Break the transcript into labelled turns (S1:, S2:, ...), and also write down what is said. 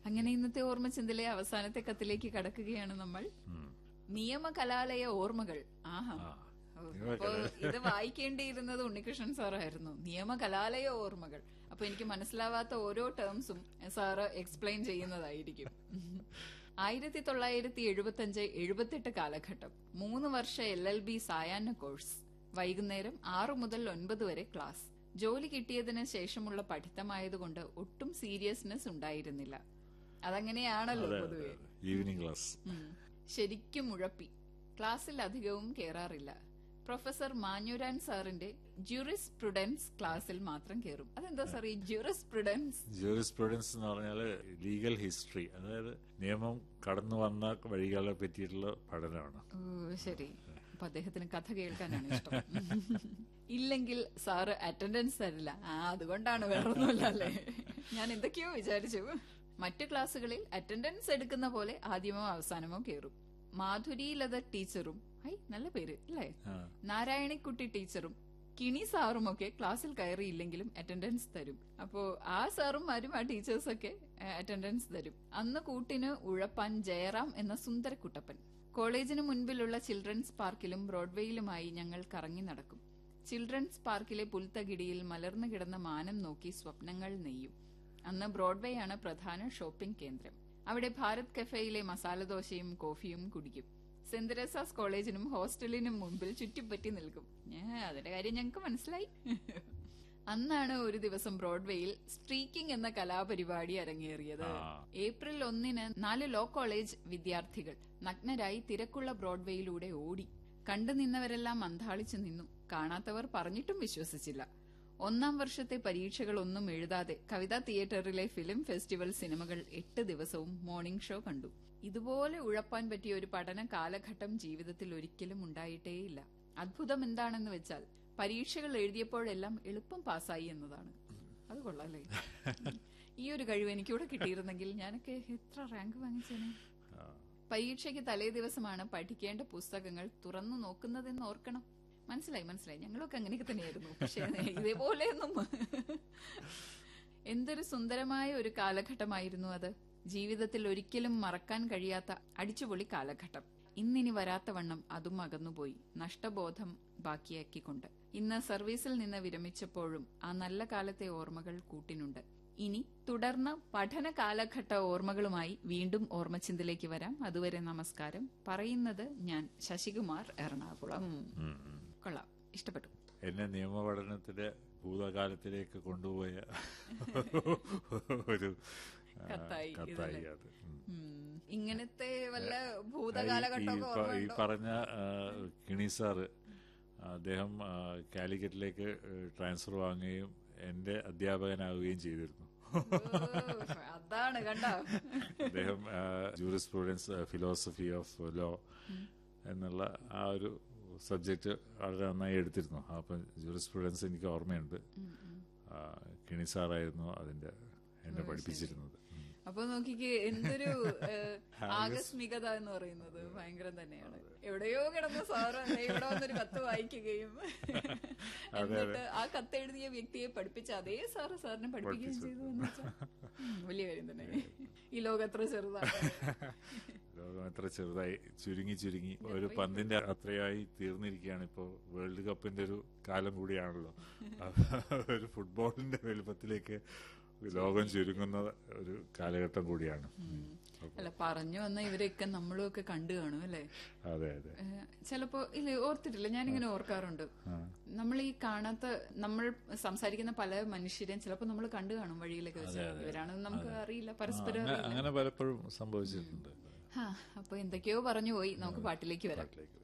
S1: അങ്ങനെ ഇന്നത്തെ ഓർമ്മചിന്തയിലെ അവസാനത്തെ കത്തിലേക്ക് കടക്കുകയാണ് നമ്മൾ. നിയമ കലാലയ ഓർമ്മകൾ. ആഹാ, അപ്പൊ ഇത് വായിക്കേണ്ടിയിരുന്നത് ഉണ്ണികൃഷ്ണൻ സാറായിരുന്നു. നിയമ കലാലയ ഓർമ്മകൾ. അപ്പൊ എനിക്ക് മനസ്സിലാവാത്ത ഓരോ ടേംസും സാറ് എക്സ്പ്ലെയിൻ ചെയ്യുന്നതായിരിക്കും. 1975-78 കാലഘട്ടം, 3 വർഷ LLB സായാഹ്ന കോഴ്സ്. വൈകുന്നേരം 6 മുതൽ 9 വരെ ക്ലാസ്. ജോലി കിട്ടിയതിന് ശേഷമുള്ള പഠിത്തമായതുകൊണ്ട് ഒട്ടും സീരിയസ്നെസ് ഉണ്ടായിരുന്നില്ല. അതങ്ങനെയാണല്ലോ പൊതുവെ.
S2: Evening class.
S1: ശരിക്കും ഉഴപ്പി. ക്ലാസ്സിൽ അധികവും കേറാറില്ല. പ്രൊഫസർ മാഞ്ഞുരാൻ സാറിന്റെ ജൂറിസ്പ്രുഡൻസ് ക്ലാസ്സിൽ മാത്രം കയറും. അതെന്താ സാർ ഈ ജൂറിസ്പ്രുഡൻസ്?
S2: ജൂറിസ്പ്രുഡൻസ് എന്ന് പറഞ്ഞാല് ലീഗൽ ഹിസ്റ്ററി, അതായത് നിയമം കടന്നു വന്ന വഴികളെ പറ്റിയിട്ടുള്ള പഠനമാണ്.
S1: ഓ ശരി. അപ്പൊ അദ്ദേഹത്തിന് കഥ കേൾക്കാനാണ് ഇഷ്ടം. ഇല്ലെങ്കിൽ സാറ് അറ്റൻഡൻസ് തരില്ല. അതുകൊണ്ടാണ്, വേറൊന്നുമില്ല അല്ലേ. ഞാൻ എന്തൊക്കെയോ വിചാരിച്ചു. മറ്റു ക്ലാസുകളിൽ അറ്റൻഡൻസ് എടുക്കുന്ന പോലെ ആദ്യമോ അവസാനമോ കയറും. മാധുരീലത ടീച്ചറും, നല്ല പേര് അല്ലേ, നാരായണിക്കുട്ടി ടീച്ചറും കിണി സാറുമൊക്കെ ക്ലാസ്സിൽ കയറിയില്ലെങ്കിലും അറ്റൻഡൻസ് തരും. അപ്പോ ആ സാറുമാരും ആ ടീച്ചേഴ്സൊക്കെ അറ്റൻഡൻസ് തരും. അന്ന് കൂട്ടിന് ഉഴപ്പാൻ ജയറാം എന്ന സുന്ദരക്കുട്ടപ്പൻ. കോളേജിന് മുൻപിലുള്ള ചിൽഡ്രൻസ് പാർക്കിലും ബ്രോഡ്വേയിലുമായി ഞങ്ങൾ കറങ്ങി നടക്കും. ചിൽഡ്രൻസ് പാർക്കിലെ പുൽത്തകിടിയിൽ മലർന്നു കിടന്ന മാനം നോക്കി സ്വപ്നങ്ങൾ നെയ്യും. അന്ന് ബ്രോഡ്വേയാണ് പ്രധാന ഷോപ്പിംഗ് കേന്ദ്രം. അവിടെ ഭാരത് കഫേയിലെ മസാലദോശയും കോഫിയും കുടിക്കും. സെന്റ് തെരേസാസ് കോളേജിനും ഹോസ്റ്റലിനും മുമ്പിൽ ചുറ്റിപ്പറ്റി നിൽക്കും. അതിന്റെ കാര്യം ഞങ്ങൾക്ക് മനസ്സിലായി. അന്നാണ് ഒരു ദിവസം ബ്രോഡ്വേയിൽ സ്ട്രീക്കിംഗ് എന്ന കലാപരിപാടി അരങ്ങേറിയത്. ഏപ്രിൽ 1-ന് 4 ലോ കോളേജ് വിദ്യാർത്ഥികൾ നഗ്നരായി തിരക്കുള്ള ബ്രോഡ്വേയിലൂടെ ഓടി. കണ്ടു നിന്നവരെല്ലാം അന്ധാളിച്ചു നിന്നു. കാണാത്തവർ പറഞ്ഞിട്ടും വിശ്വസിച്ചില്ല. 1-ാം വർഷത്തെ പരീക്ഷകളൊന്നും എഴുതാതെ കവിതാ തിയേറ്ററിലെ ഫിലിം ഫെസ്റ്റിവൽ സിനിമകൾ 8 ദിവസവും മോർണിംഗ് ഷോ കണ്ടു. ഇതുപോലെ ഉഴപ്പാൻ പറ്റിയ ഒരു പഠന കാലഘട്ടം ജീവിതത്തിൽ ഒരിക്കലും ഉണ്ടായിട്ടേയില്ല. അത്ഭുതം എന്താണെന്ന് വെച്ചാൽ പരീക്ഷകൾ എഴുതിയപ്പോഴെല്ലാം എളുപ്പം പാസ്സായി എന്നതാണ്. അത് കൊള്ളാല്ലേ. ഈ ഒരു കഴിവ് എനിക്കൂടെ കിട്ടിയിരുന്നെങ്കിൽ ഞാനൊക്കെ എത്ര റാങ്ക് വാങ്ങിച്ചേനെ. പരീക്ഷയ്ക്ക് തലേ ദിവസമാണ് പഠിക്കേണ്ട പുസ്തകങ്ങൾ തുറന്നു നോക്കുന്നതെന്ന് ഓർക്കണം. മനസ്സിലായി. ഞങ്ങളൊക്കെ അങ്ങനെയൊക്കെ തന്നെയായിരുന്നു. പക്ഷെ ഇതേപോലെയൊന്നും. എന്തൊരു സുന്ദരമായ ഒരു കാലഘട്ടമായിരുന്നു അത്. ജീവിതത്തിൽ ഒരിക്കലും മറക്കാൻ കഴിയാത്ത അടിച്ചുപൊളി കാലഘട്ടം. ഇന്നിനി വരാത്തവണ്ണം അതും അകന്നുപോയി, നഷ്ടബോധം ബാക്കിയാക്കിക്കൊണ്ട്. ഇന്ന് സർവീസിൽ നിന്ന് വിരമിച്ചപ്പോഴും ആ നല്ല കാലത്തെ ഓർമ്മകൾ കൂട്ടിനുണ്ട്. ഇനി തുടർന്ന് പഠന കാലഘട്ട ഓർമ്മകളുമായി വീണ്ടും ഓർമ്മച്ചിന്തയിലേക്ക് വരാം. അതുവരെ നമസ്കാരം. പറയുന്നത് ഞാൻ ശശികുമാർ, എറണാകുളം. കൊള്ളാം, ഇഷ്ടപ്പെട്ടു.
S2: എന്നെ നിയമപഠനത്തിന്റെ ഭൂതകാലത്തിലേക്ക് കൊണ്ടുപോയ ഒരു കത്തായി അത്.
S1: ഇങ്ങനത്തെ വല്ല ഭൂതകാലഘട്ടമൊക്കെ
S2: ഈ പറഞ്ഞ കിണി സാറ്, അദ്ദേഹം കാലിക്കറ്റിലേക്ക് ട്രാൻസ്ഫർ വാങ്ങുകയും എന്റെ അധ്യാപകനാവുകയും ചെയ്തിരുന്നു.
S1: അതാണ് കണ്ടോ.
S2: അദ്ദേഹം ജൂറിസ്പ്രുഡൻസ്, ഫിലോസഫി ഓഫ് ലോ എന്നുള്ള ആ ഒരു സബ്ജക്ട് വളരെ നന്നായി എടുത്തിരുന്നു. അപ്പം ജൂറിസ്പ്രുഡൻസ് എനിക്ക് ഓർമ്മയുണ്ട്. കിണി സാറായിരുന്നു എന്നെ പഠിപ്പിച്ചിരുന്നത്.
S1: അപ്പൊ നോക്കിക്ക് എന്തൊരു ആകസ്മികത എന്ന് പറയുന്നത് ഭയങ്കരം തന്നെയാണ്. എവിടെയോ കിടന്ന സാറ് ഇവിടെ വന്നൊരു കത്ത് വായിക്കുകയും എന്നിട്ട് ആ കത്ത് എഴുതിയ വ്യക്തിയെ പഠിപ്പിച്ച അതേ സാറിനെ പഠിപ്പിക്കുകയും ചെയ്തു എന്ന് വെച്ചാൽ വലിയ കാര്യം തന്നെ. ഈ ലോകം എത്ര ചെറുതാണ്.
S2: ലോകം എത്ര ചെറുതായി ചുരുങ്ങി ഒരു പന്തിന്റെ അത്രയായി തീർന്നിരിക്കുകയാണ്. ഇപ്പോ വേൾഡ് കപ്പിന്റെ ഒരു കാലം കൂടിയാണല്ലോ. ഒരു ഫുട്ബോളിന്റെ വലുപ്പത്തിലേക്ക് ലോകം ചുരുങ്ങുന്ന ഒരു കാലഘട്ടം കൂടിയാണ്.
S1: അല്ല, പറഞ്ഞു വന്ന ഇവരെയൊക്കെ നമ്മളും ഒക്കെ കണ്ടു കാണും അല്ലേ.
S2: അതെ.
S1: ചിലപ്പോ ഇല്ല, ഓർത്തിട്ടില്ല, ഞാനിങ്ങനെ ഓർക്കാറുണ്ട്. നമ്മൾ ഈ കാണാത്ത, നമ്മൾ സംസാരിക്കുന്ന പല മനുഷ്യരെയും ചിലപ്പോ നമ്മൾ കണ്ടു കാണും വഴിയിലൊക്കെ വെച്ച്. ഇവരാണെന്ന് നമുക്ക് അറിയില്ല, പരസ്പരം
S2: അങ്ങനെ പലപ്പോഴും സംഭവിച്ചിട്ടുണ്ട്.
S1: അപ്പൊ എന്തൊക്കെയോ പറഞ്ഞു പോയി. നമുക്ക് പാട്ടിലേക്ക് വരാം.